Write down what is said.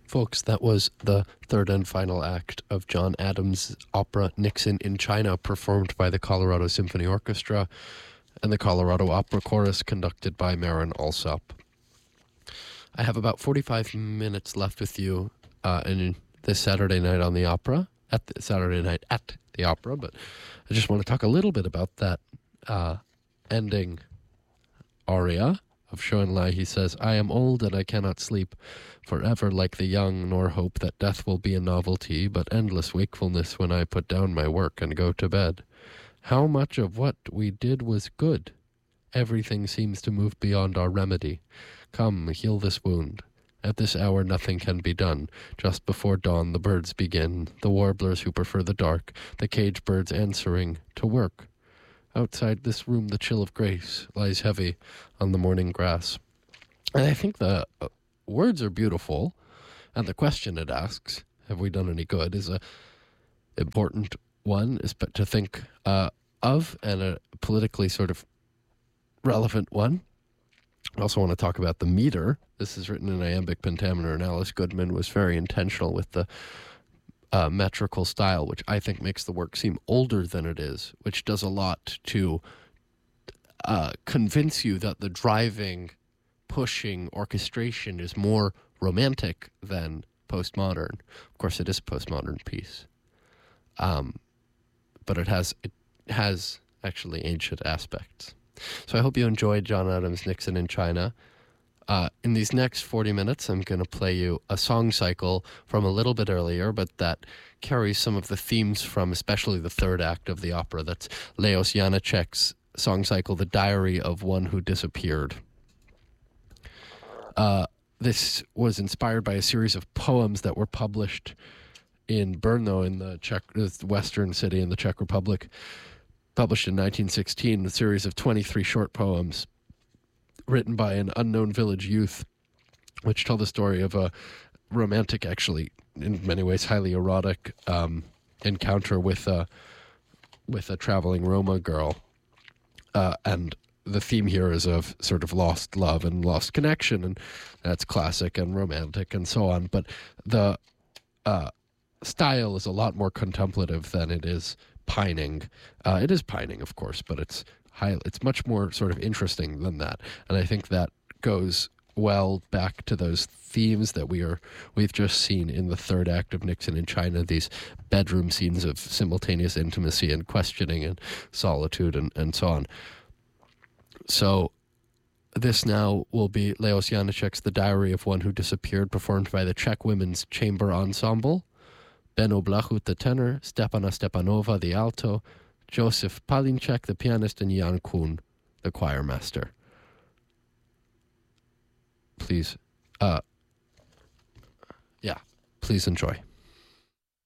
Folks, that was the third and final act of John Adams' opera Nixon in China, performed by the Colorado Symphony Orchestra and the Colorado Opera Chorus, conducted by Marin Alsop. I have about 45 minutes left with you in this Saturday night on the opera, Saturday night at the opera, but I just want to talk a little bit about that ending aria of Schoenlei. He says, "I am old and I cannot sleep forever like the young, nor hope that death will be a novelty, but endless wakefulness when I put down my work and go to bed. How much of what we did was good? Everything seems to move beyond our remedy. Come, heal this wound. At this hour nothing can be done. Just before dawn the birds begin, the warblers who prefer the dark, the cage birds answering to work. Outside this room the chill of grace lies heavy on the morning grass." And I think the words are beautiful, and the question it asks, have we done any good, is a important one, is to think of, and a politically sort of relevant one. I also want to talk about the meter. This is written in iambic pentameter, and Alice Goodman was very intentional with the metrical style, which I think makes the work seem older than it is, which does a lot to convince you that the driving, pushing orchestration is more romantic than postmodern. Of course, it is a postmodern piece, but it has actually ancient aspects. So I hope you enjoyed John Adams' Nixon in China. In these next 40 minutes, I'm going to play you a song cycle from a little bit earlier, but that carries some of the themes from especially the third act of the opera. That's Leos Janáček's song cycle, The Diary of One Who Disappeared. This was inspired by a series of poems that were published in Brno, in the western city in the Czech Republic, published in 1916, a series of 23 short poems written by an unknown village youth, which tell the story of a romantic, actually, in many ways, highly erotic encounter with a traveling Roma girl. And the theme here is of sort of lost love and lost connection, and that's classic and romantic and so on. But the style is a lot more contemplative than it is pining. It is pining, of course, but it's much more sort of interesting than that. And I think that goes well back to those themes that we've just seen in the third act of Nixon in China, these bedroom scenes of simultaneous intimacy and questioning and solitude and so on. So this now will be Leos Janáček's The Diary of One Who Disappeared, performed by the Czech Women's Chamber Ensemble, Beno Blachut the tenor, Stepana Stepanova the alto, Josef Palinček the pianist, and Jan Kuhn the choir master. Please, please enjoy.